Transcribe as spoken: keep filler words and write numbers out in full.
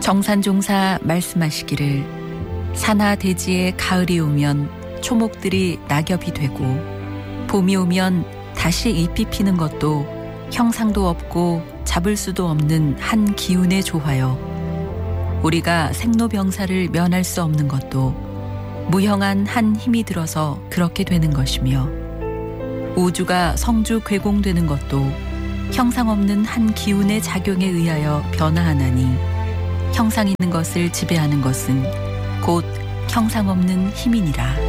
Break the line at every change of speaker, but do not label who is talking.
정산종사 말씀하시기를 산하 대지에 가을이 오면 초목들이 낙엽이 되고 봄이 오면 다시 잎이 피는 것도 형상도 없고 잡을 수도 없는 한 기운에 조하여 우리가 생로병사를 면할 수 없는 것도 무형한 한 힘이 들어서 그렇게 되는 것이며 우주가 성주 궤공되는 것도 형상 없는 한 기운의 작용에 의하여 변화하나니 형상 있는 것을 지배하는 것은 곧 형상 없는 힘이니라.